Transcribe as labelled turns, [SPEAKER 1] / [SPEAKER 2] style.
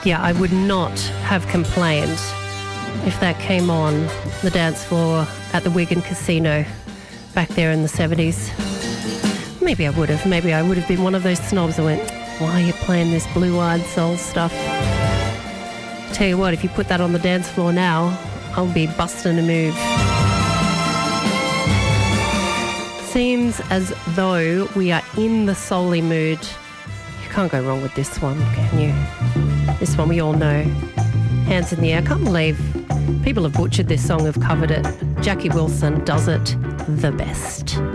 [SPEAKER 1] Yeah, I would not have complained if that came on the dance floor at the Wigan Casino back there in the 70s. Maybe I would have. Maybe I would have been one of those snobs that went, why are you playing this blue-eyed soul stuff? Tell you what, if you put that on the dance floor now, I'll be busting a move. Seems as though we are in the soul-y mood. You can't go wrong with this one, can you? This one we all know. Hands in the air. I can't believe people have butchered this song, have covered it. Jackie Wilson does it the best.